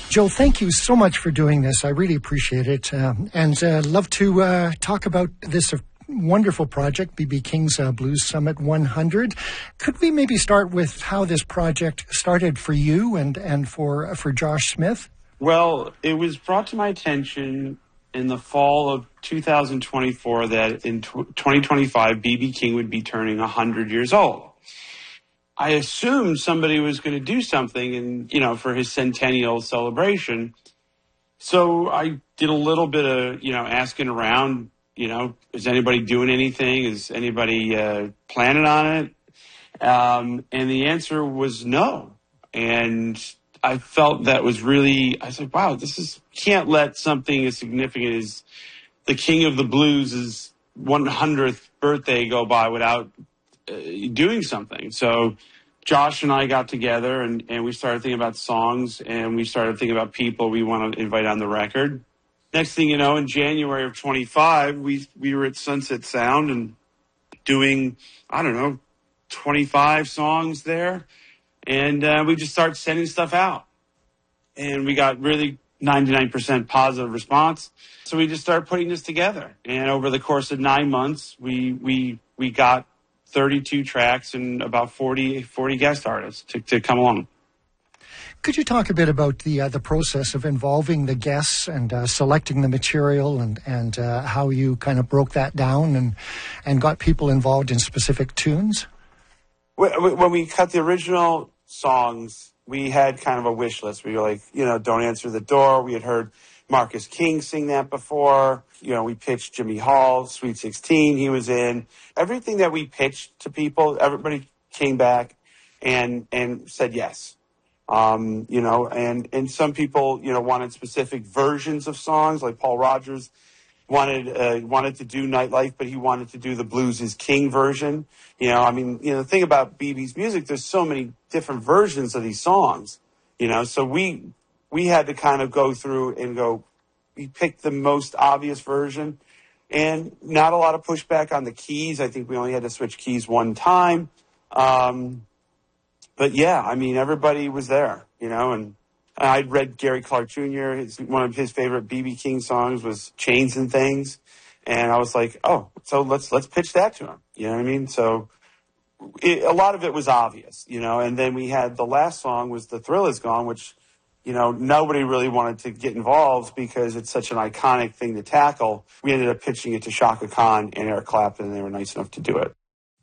Joe, thank you so much for doing this. I really appreciate it. And love to talk about this wonderful project, B.B. King's Blues Summit 100. Could we maybe start with how this project started for you and for Josh Smith? Well, it was brought to my attention in the fall of 2024 that in 2025, B.B. King would be turning 100 years old. I assumed somebody was going to do something for his centennial celebration. So I did a little bit of, asking around, is anybody doing anything? Is anybody planning on it? And the answer was no. And I felt that was really, I said, wow, can't let something as significant as the King of the Blues' 100th birthday go by without doing something. So Josh and I got together and we started thinking about songs and we started thinking about people we want to invite on the record. Next thing you know, in January of 25, we were at Sunset Sound and doing, 25 songs there. And we just started sending stuff out. And we got really 99% positive response. So we just started putting this together. And over the course of 9 months, we got 32 tracks and about 40 guest artists to come along. Could you talk a bit about the process of involving the guests and selecting the material and how you kind of broke that down and got people involved in specific tunes? When we cut the original songs, we had kind of a wish list. We were like, Don't Answer the Door. We had heard Marcus King sing that before. We pitched Jimmy Hall, Sweet 16 he was in. Everything that we pitched to people, everybody came back and said yes. And some people, wanted specific versions of songs, like Paul Rogers wanted to do Nightlife, but he wanted to do the Blues is King version. The thing about BB's music, there's so many different versions of these songs, so we had to kind of go through and we picked the most obvious version and not a lot of pushback on the keys. I think we only had to switch keys one time. But yeah, everybody was there, and I'd read Gary Clark Jr. One of his favorite B.B. King songs was Chains and Things. And I was like, oh, so let's pitch that to him. You know what I mean? So a lot of it was obvious, and then we had the last song was The Thrill Is Gone, which, nobody really wanted to get involved because it's such an iconic thing to tackle. We ended up pitching it to Chaka Khan and Eric Clapton, and they were nice enough to do it.